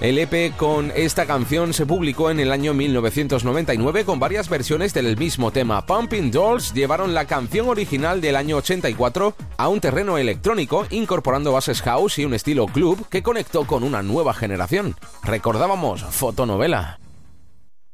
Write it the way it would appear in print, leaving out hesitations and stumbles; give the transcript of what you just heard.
El EP con esta canción se publicó en el año 1999 con varias versiones del mismo tema. Pumping Dolls llevaron la canción original del año 84 a un terreno electrónico, incorporando bases house y un estilo club que conectó con una nueva generación. Recordábamos Fotonovela.